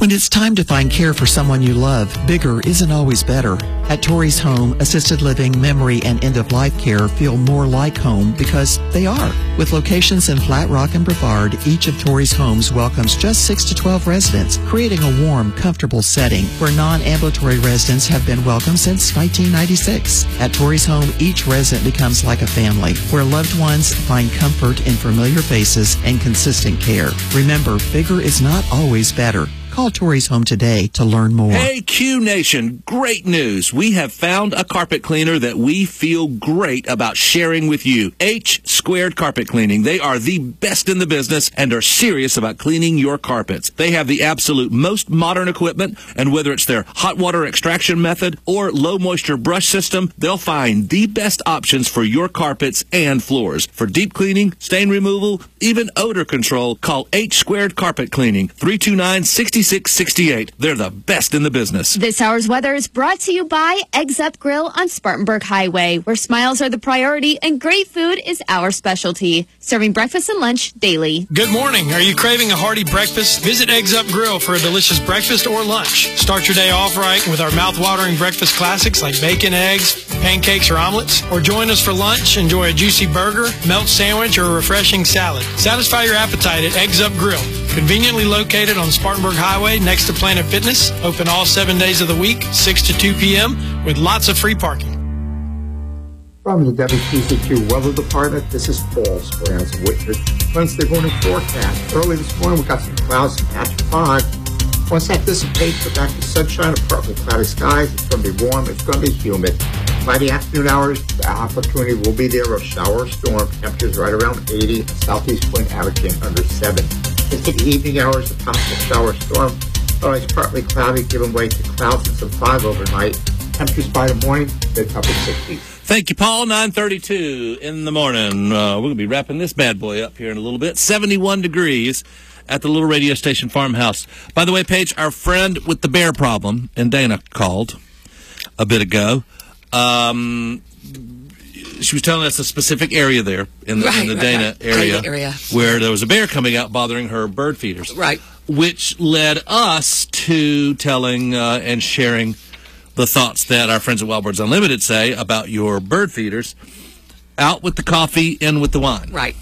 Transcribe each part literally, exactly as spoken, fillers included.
When it's time to find care for someone you love, bigger isn't always better. At Torrey's Home, assisted living, memory, and end-of-life care feel more like home because they are. With locations in Flat Rock and Brevard, each of Torrey's homes welcomes just six to twelve residents, creating a warm, comfortable setting where non-ambulatory residents have been welcome since nineteen ninety-six. At Torrey's Home, each resident becomes like a family, where loved ones find comfort in familiar faces and consistent care. Remember, bigger is not always better. Call Torrey's Home today to learn more. Hey, Q Nation, great news. We have found a carpet cleaner that we feel great about sharing with you. H Squared Carpet Cleaning. They are the best in the business and are serious about cleaning your carpets. They have the absolute most modern equipment, and whether it's their hot water extraction method or low moisture brush system, they'll find the best options for your carpets and floors. For deep cleaning, stain removal, even odor control, call H Squared Carpet Cleaning, three two nine, six six six eight. They're the best in the business. This hour's weather is brought to you by Eggs Up Grill on Spartanburg Highway, where smiles are the priority and great food is our specialty. Serving breakfast and lunch daily. Good morning. Are you craving a hearty breakfast? Visit Eggs Up Grill for a delicious breakfast or lunch. Start your day off right with our mouth-watering breakfast classics like bacon, eggs, pancakes, or omelets. Or join us for lunch. Enjoy a juicy burger, melt sandwich, or a refreshing salad. Satisfy your appetite at Eggs Up Grill. Conveniently located on Spartanburg Highway next to Planet Fitness. Open all seven days of the week, six to two p.m. with lots of free parking. From the W T C Q Weather Department, this is Paul Squares of Whitford. Wednesday morning forecast. Early this morning, we got some clouds and patch of fog. Once that dissipates, we're back to sunshine and partly cloudy skies. It's going to be warm. It's going to be humid. By the afternoon hours, the opportunity will be there of shower or storm. Temperatures right around eighty. Southeast wind averaging under seven. Into the evening hours, the possible shower storm. Always partly cloudy, giving way to clouds and some fog overnight. Temperatures by the morning, mid upper sixties. Thank you, Paul. nine thirty-two in the morning. Uh, we're going to be wrapping this bad boy up here in a little bit. seventy-one degrees at the little radio station farmhouse. By the way, Paige, our friend with the bear problem, and Dana called a bit ago. Um, she was telling us a specific area there in the, right, in the right, Dana right. area, Dana area where there was a bear coming out bothering her bird feeders. Right. Which led us to telling uh, and sharing the thoughts that our friends at Wild Birds Unlimited say about your bird feeders. Out with the coffee, in with the wine. Right.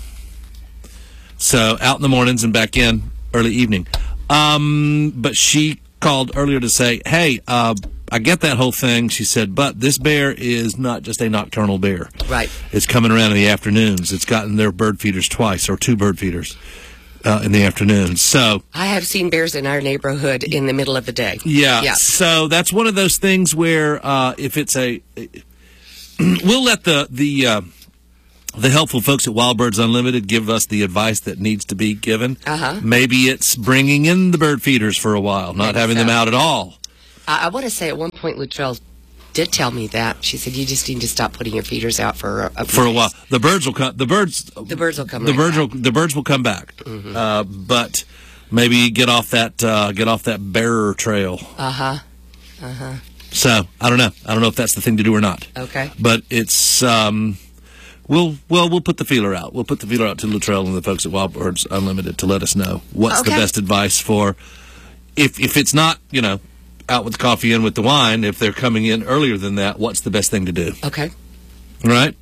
So out in the mornings and back in early evening. Um, but she called earlier to say, hey, uh, I get that whole thing. She said, but this bear is not just a nocturnal bear. Right. It's coming around in the afternoons. It's gotten their bird feeders twice, or two bird feeders uh, in the afternoons. So I have seen bears in our neighborhood in the middle of the day. Yeah. Yeah. So that's one of those things where uh, if it's a, we'll let the the uh, the helpful folks at Wild Birds Unlimited give us the advice that needs to be given. Uh-huh. Maybe it's bringing in the bird feeders for a while, not Maybe having so. them out at all. I, I want to say at one point Luttrell did tell me that. She said, you just need to stop putting your feeders out for a, a For a days. while. The birds will come. The birds. The birds will come The right birds back. will. The birds will come back. Mm-hmm. Uh, but maybe get off that. Uh, get off that bearer trail. Uh huh. Uh huh. So I don't know. I don't know if that's the thing to do or not. Okay. But it's. Um, we'll well we'll put the feeler out. We'll put the feeler out to Luttrell and the folks at Wild Birds Unlimited to let us know what's Okay. the best advice for. If if it's not, you know, out with the coffee, in with the wine. If they're coming in earlier than that, what's the best thing to do? Okay. All right.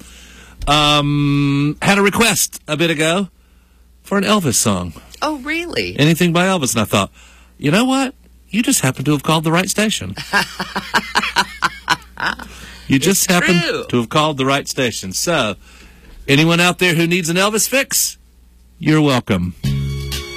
Um, had a request a bit ago for an Elvis song. Oh, really? Anything by Elvis. And I thought, you know what? You just happen to have called the right station. You just It's happen true. to have called the right station. So, anyone out there who needs an Elvis fix, you're welcome.